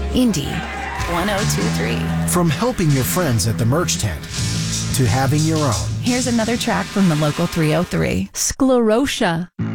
Indy 1023. From helping your friends at the merch tent to having your own. Here's another track from the local 303. Sclerotia.